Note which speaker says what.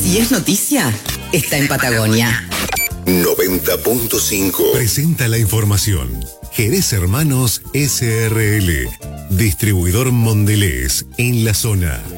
Speaker 1: Si es noticia, está en Patagonia.
Speaker 2: 90.5
Speaker 3: presenta la información. Jerez Hermanos SRL, distribuidor Mondelez en la zona.